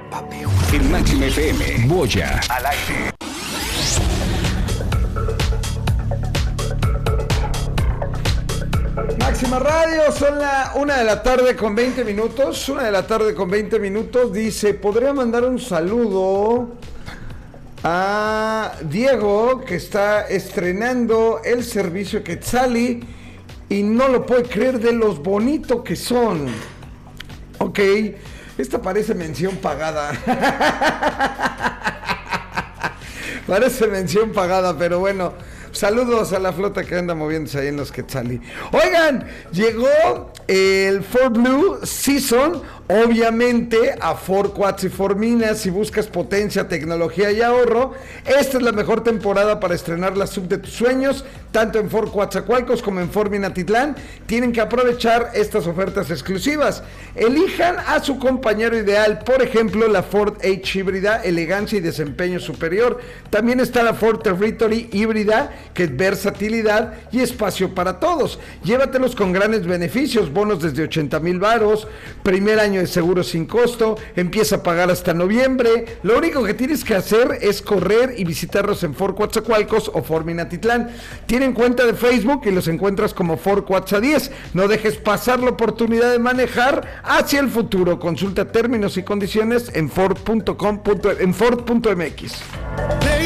En Máxima FM, Boya al aire. Máxima Radio, son la 1:20 p.m. 1:20 p.m. Dice, ¿podría mandar un saludo a Diego, que está estrenando el servicio Quetzali y no lo puede creer de los bonitos que son? Ok, esta parece mención pagada. Parece mención pagada, pero bueno. Saludos a la flota que anda moviéndose ahí en los Quetzali. Oigan, llegó el Ford Blue Season, obviamente a Ford Cuats y Ford Minas. Si buscas potencia, tecnología y ahorro, esta es la mejor temporada para estrenar la sub de tus sueños, tanto en Ford Coatzacoalcos como en Ford Minatitlán. Tienen que aprovechar estas ofertas exclusivas. Elijan a su compañero ideal, por ejemplo, la Ford Edge híbrida, elegancia y desempeño superior. También está la Ford Territory híbrida, que es versatilidad y espacio para todos. Llévatelos con grandes beneficios, bonos desde 80,000 varos, primer año de seguro sin costo, empieza a pagar hasta noviembre. Lo único que tienes que hacer es correr y visitarlos en Ford Coatzacoalcos o Ford Minatitlán. Tienen cuenta de Facebook y los encuentras como Ford Coatza 10. No dejes pasar la oportunidad de manejar hacia el futuro. Consulta términos y condiciones en Ford.com, en Ford.mx.